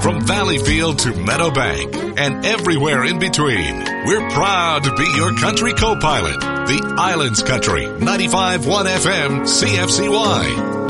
From Valleyfield to Meadowbank and everywhere in between, we're proud to be your country co-pilot. The Islands Country, 95.1 FM, CFCY.